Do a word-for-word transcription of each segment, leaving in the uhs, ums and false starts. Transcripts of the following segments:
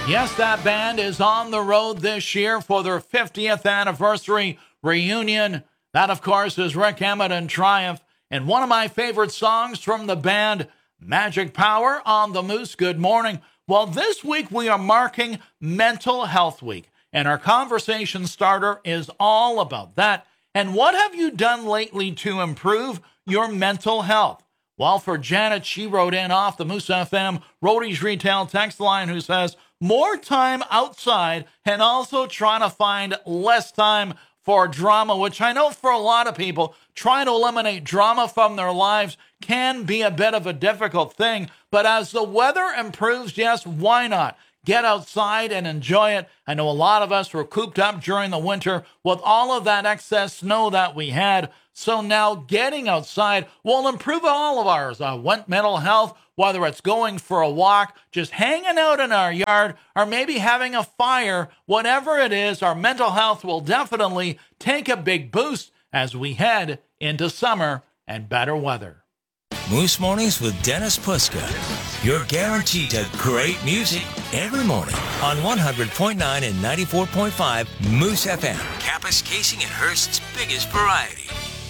Yes, that band is on the road this year for their fiftieth anniversary reunion. That, of course, is Rick Emmett and Triumph. And one of my favorite songs from the band, Magic Power, on the Moose. Good morning. Well, this week we are marking Mental Health Week, and our conversation starter is all about that. And what have you done lately to improve your mental health? Well, for Janet, she wrote in off the Moose F M Roadies Retail text line who says, more time outside and also trying to find less time for drama, which I know for a lot of people, trying to eliminate drama from their lives can be a bit of a difficult thing. But as the weather improves, yes, why not? Get outside and enjoy it. I know a lot of us were cooped up during the winter with all of that excess snow that we had. So now getting outside will improve all of ours uh, mental health, whether it's going for a walk, just hanging out in our yard, or maybe having a fire. Whatever it is, our mental health will definitely take a big boost as we head into summer and better weather. Moose Mornings with Dennis Puska. You're guaranteed to great music every morning on one hundred point nine and ninety-four point five Moose F M. Campus Casing and Hearst's biggest variety.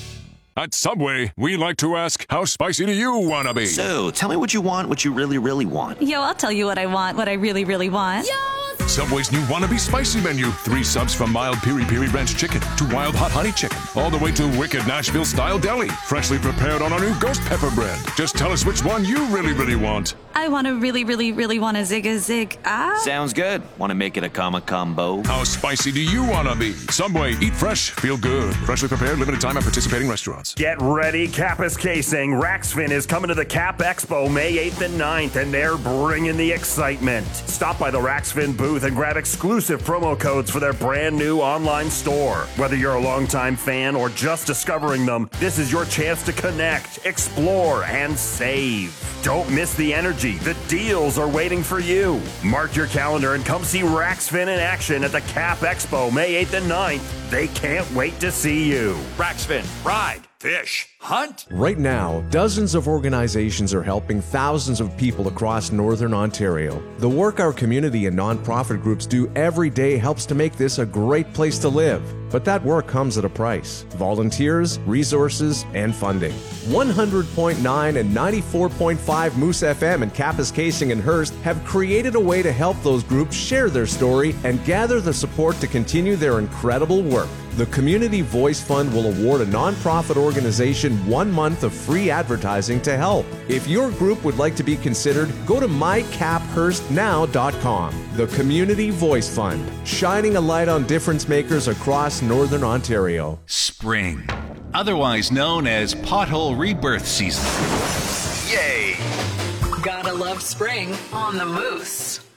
At Subway, we like to ask, how spicy do you want to be? So, tell me what you want, what you really, really want. Yo, I'll tell you what I want, what I really, really want. Yo! Subway's new Wannabe Spicy menu. Three subs from mild piri-piri ranch chicken to wild hot honey chicken, all the way to wicked Nashville-style deli, freshly prepared on our new ghost pepper bread. Just tell us which one you really, really want. I want to really, really, really want a zig a zig. Ah. Sounds good. Want to make it a comma combo? How spicy do you want to be? Subway, eat fresh, feel good. Freshly prepared, limited time at participating restaurants. Get ready, Campus Casing. Raxfin is coming to the Cap Expo May eighth and ninth, and they're bringing the excitement. Stop by the Raxfin booth and grab exclusive promo codes for their brand new online store. Whether you're a longtime fan or just discovering them, this is your chance to connect, explore, and save. Don't miss the energy. The deals are waiting for you. Mark your calendar and come see Raxfin in action at the Cap Expo May eighth and ninth. They can't wait to see you. Raxfin, ride, fish, hunt. Right now, dozens of organizations are helping thousands of people across Northern Ontario. The work our community and nonprofit groups do every day helps to make this a great place to live. But that work comes at a price. Volunteers, resources, and funding. one hundred point nine and ninety-four point five Moose F M and Campus Casing and Hearst have created a way to help those groups share their story and gather the support to continue their incredible work. The Community Voice Fund will award a nonprofit organization one month of free advertising to help. If your group would like to be considered, go to my cap hearst now dot com. The Community Voice Fund, shining a light on difference makers across Northern Ontario. Spring, otherwise known as pothole rebirth season. Yay! Gotta love spring on the Moose.